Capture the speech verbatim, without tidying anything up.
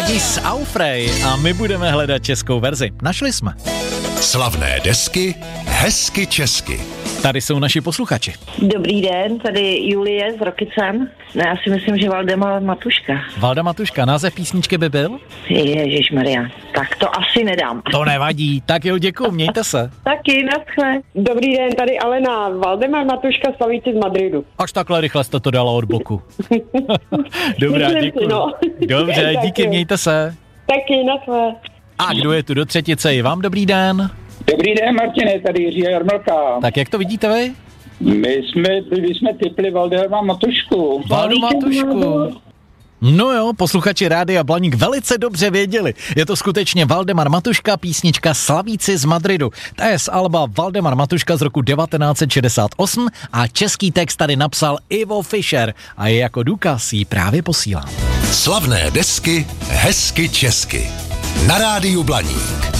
Lidi z Aufrej a my budeme hledat českou verzi. Našli jsme. Slavné desky hezky česky. Tady jsou naši posluchači. Dobrý den, tady Julie z Rokycan. Já si myslím, že Valdemar Matuška. Valda Matuška, název písničky by byl? Ježišmarja, tak to asi nedám. To nevadí, tak jo, děkuju, mějte se. Taky, naschle. Dobrý den, tady Alena, Valdemar Matuška, slavíci z Madridu. Až takhle rychle jste to dala od boku. Dobrá, děkuju. No. Dobře, díky, mějte se. Taky, naschle. A kdo je tu do třetice? I vám dobrý den. Dobrý den, Martine, tady Jiří Jarmelka. Tak jak to vidíte vy? My jsme, my jsme typli Valdemara Matušku. Valdu Matušku. No jo, posluchači Rádia Blaník velice dobře věděli. Je to skutečně Valdemar Matuška, písnička Slavíci z Madridu. Ta je z alba Valdemar Matuška z roku devatenáct set šedesát osm a český text tady napsal Ivo Fischer a je jako důkaz jí právě posílám. Slavné desky hezky česky. Na Rádiu Blaník.